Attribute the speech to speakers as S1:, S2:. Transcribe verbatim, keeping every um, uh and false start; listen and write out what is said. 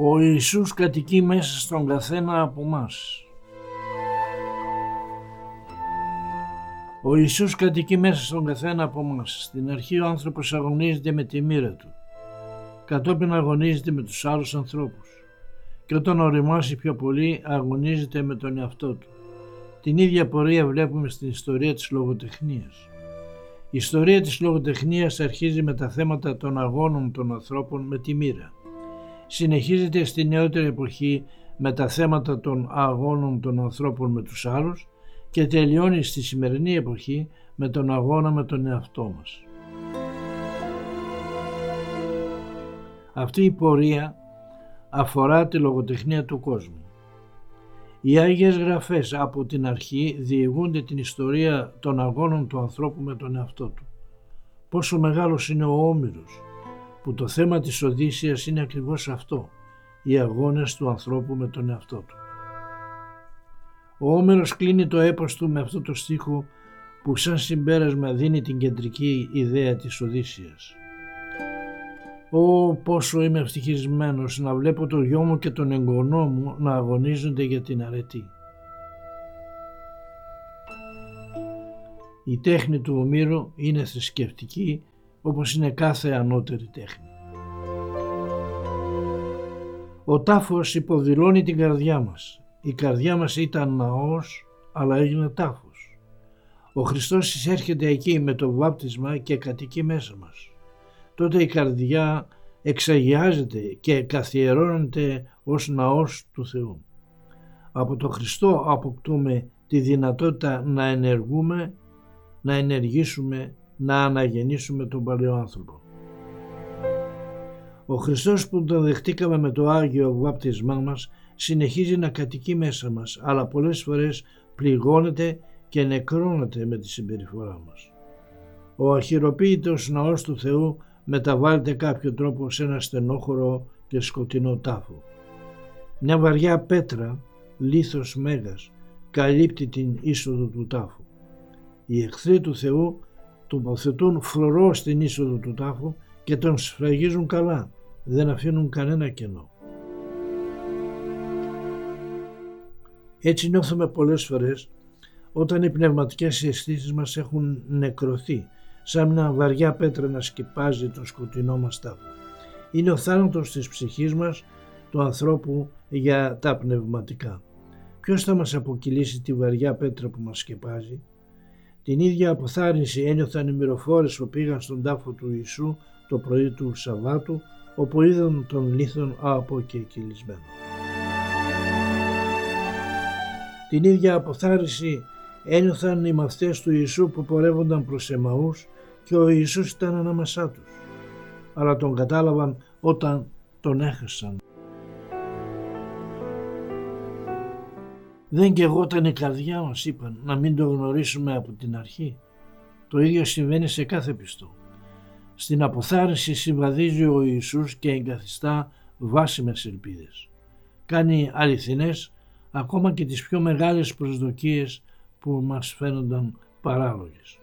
S1: Ο Ιησούς κατοικεί μέσα στον καθένα από μας. Ο Ιησούς κατοικεί μέσα στον καθένα από μας. Στην αρχή ο άνθρωπος αγωνίζεται με τη μοίρα του. Κατόπιν αγωνίζεται με τους άλλους ανθρώπους. Και όταν οριμάσει πιο πολύ αγωνίζεται με τον εαυτό του. Την ίδια πορεία βλέπουμε στην ιστορία της λογοτεχνίας. Η ιστορία της λογοτεχνίας αρχίζει με τα θέματα των αγώνων των ανθρώπων με τη μοίρα. Συνεχίζεται στη νεότερη εποχή με τα θέματα των αγώνων των ανθρώπων με τους άλλους και τελειώνει στη σημερινή εποχή με τον αγώνα με τον εαυτό μας. Αυτή η πορεία αφορά τη λογοτεχνία του κόσμου. Οι Άγιες Γραφές από την αρχή διηγούνται την ιστορία των αγώνων του ανθρώπου με τον εαυτό του. Πόσο μεγάλος είναι ο Όμηρος, που το θέμα της Οδύσσειας είναι ακριβώς αυτό, οι αγώνες του ανθρώπου με τον εαυτό του. Ο Όμηρος κλείνει το έπος του με αυτό το στίχο που σαν συμπέρασμα δίνει την κεντρική ιδέα της Οδύσσειας. «Ω, πόσο είμαι ευτυχισμένος να βλέπω το γιο μου και τον εγγονό μου να αγωνίζονται για την αρετή». Η τέχνη του Ομήρου είναι θρησκευτική, όπως είναι κάθε ανώτερη τέχνη. Ο τάφος υποδηλώνει την καρδιά μας. Η καρδιά μας ήταν ναός, αλλά έγινε τάφος. Ο Χριστός εισέρχεται εκεί με το βάπτισμα και κατοικεί μέσα μας. Τότε η καρδιά εξαγιάζεται και καθιερώνεται ως ναός του Θεού. Από το Χριστό αποκτούμε τη δυνατότητα να ενεργούμε, να ενεργήσουμε, να αναγεννήσουμε τον παλαιό άνθρωπο. Ο Χριστός που τον δεχτήκαμε με το Άγιο βάπτισμά μας συνεχίζει να κατοικεί μέσα μας, αλλά πολλές φορές πληγώνεται και νεκρώνεται με τη συμπεριφορά μας. Ο αχυροποίητος ναός του Θεού μεταβάλλεται κάποιο τρόπο σε ένα στενόχωρο και σκοτεινό τάφο. Μια βαριά πέτρα, λίθος μέγας, καλύπτει την είσοδο του τάφου. Οι εχθροί του Θεού τοποθετούν φρουρό στην είσοδο του τάφου και τον σφραγίζουν καλά, δεν αφήνουν κανένα κενό. Έτσι νιώθουμε πολλές φορές όταν οι πνευματικές αισθήσεις μας έχουν νεκρωθεί, σαν μια βαριά πέτρα να σκεπάζει το σκοτεινό μας τάφο. Είναι ο θάνατος της ψυχής μας, του ανθρώπου, για τα πνευματικά. Ποιος θα μας αποκυλήσει τη βαριά πέτρα που μας σκεπάζει? Την ίδια αποθάρρυνση ένιωθαν οι μυροφόρες που πήγαν στον τάφο του Ιησού το πρωί του Σαββάτου, όπου είδαν τον λίθον αποκεκυλισμένο. Την ίδια αποθάρρυνση ένιωθαν οι μαθητές του Ιησού που πορεύονταν προς Εμαούς και ο Ιησούς ήταν ανάμεσά τους, αλλά τον κατάλαβαν όταν τον έχασαν. Δεν και εγώ όταν η καρδιά μας, είπαν, να μην το γνωρίσουμε από την αρχή. Το ίδιο συμβαίνει σε κάθε πιστό. Στην αποθάρρυνση συμβαδίζει ο Ιησούς και εγκαθιστά βάσιμες ελπίδες. Κάνει αληθινές ακόμα και τις πιο μεγάλες προσδοκίες που μας φαίνονταν παράλογες.